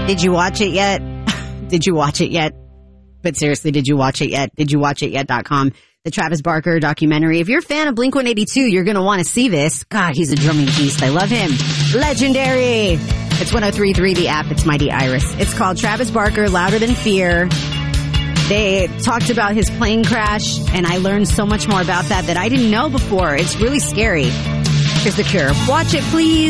Did you watch it yet? Did you watch it yet? But seriously, did you watch it yet? DidYouWatchItYet.com. The Travis Barker documentary. If you're a fan of Blink-182, you're going to want to see this. God, he's a drumming beast. I love him. Legendary. It's 103.3 The App. It's Mighty Iris. It's called Travis Barker, Louder Than Fear. They talked about his plane crash, and I learned so much more about that I didn't know before. It's really scary. Here's The Cure. Watch it, please.